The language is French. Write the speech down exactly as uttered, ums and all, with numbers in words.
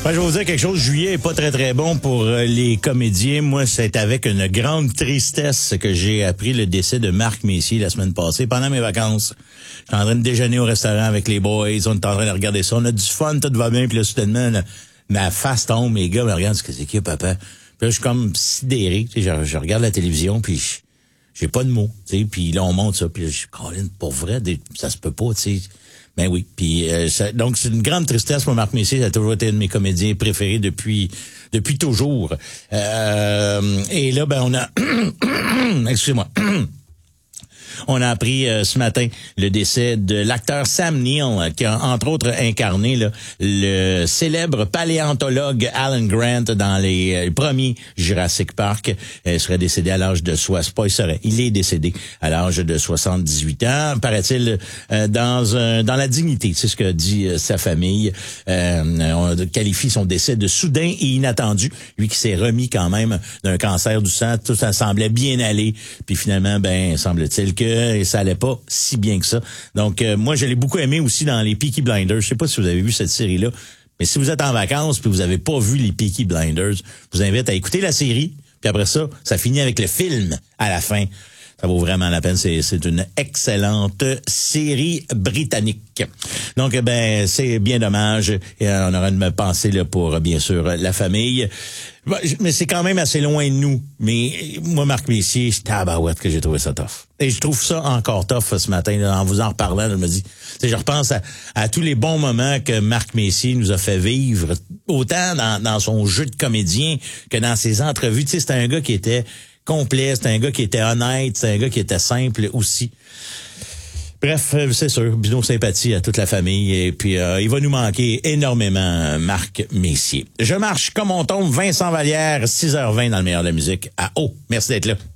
Ben, je vais vous dire quelque chose. Juillet est pas très, très bon pour euh, les comédiens. Moi, c'est avec une grande tristesse que j'ai appris le décès de Marc Messier la semaine passée, pendant mes vacances. J'étais en train de déjeuner au restaurant avec les boys. On était en train de regarder ça. On a du fun, tout va bien. Puis là, soudainement, là, ma face tombe. Mes gars me regardent. Qu'est-ce que c'est, papa? Puis là, je suis comme sidéré. Tu sais, je, je regarde la télévision, puis je, j'ai pas de mots. Tu sais, puis là, on monte ça. Puis là, je suis Colin, pour vrai, ça se peut pas, tu sais. Ben oui, puis euh, ça, donc c'est une grande tristesse pour Marc Messier, ça a toujours été un de mes comédiens préférés depuis depuis toujours. Euh, et là ben on a excusez-moi. On a appris euh, ce matin le décès de l'acteur Sam Neill, qui a entre autres incarné là, le célèbre paléontologue Alan Grant dans les euh, premiers Jurassic Park. Il serait décédé à l'âge de soixante. Pas il serait. Il est décédé à l'âge de soixante-dix-huit ans, paraît-il, euh, dans un, dans la dignité. C'est ce que dit euh, sa famille. Euh, on qualifie son décès de soudain et inattendu. Lui qui s'est remis quand même d'un cancer du sang, tout ça semblait bien aller. Puis finalement, ben semble-t-il que et ça allait pas si bien que ça. Donc, euh, moi, je l'ai beaucoup aimé aussi dans les Peaky Blinders. Je sais pas si vous avez vu cette série-là, mais si vous êtes en vacances puis vous avez pas vu les Peaky Blinders, je vous invite à écouter la série. Puis après ça, ça finit avec le film à la fin. Ça vaut vraiment la peine. C'est, c'est une excellente série britannique. Donc, ben, c'est bien dommage. Et on aura une pensée là pour, bien sûr, la famille. Mais c'est quand même assez loin de nous. Mais moi, Marc Messier, c'est tabarouette que j'ai trouvé ça tough. Et je trouve ça encore tough ce matin. Là, en vous en reparlant, je me dis, tu sais, je repense à, à tous les bons moments que Marc Messier nous a fait vivre, autant dans, dans son jeu de comédien que dans ses entrevues. Tu sais, c'était un gars qui était complet, c'est un gars qui était honnête, c'est un gars qui était simple aussi. Bref, c'est sûr, nos sympathies à toute la famille et puis euh, il va nous manquer énormément Marc Messier. Je marche comme on tombe, Vincent Vallière, six heures vingt dans le meilleur de la musique à Haut. Merci d'être là.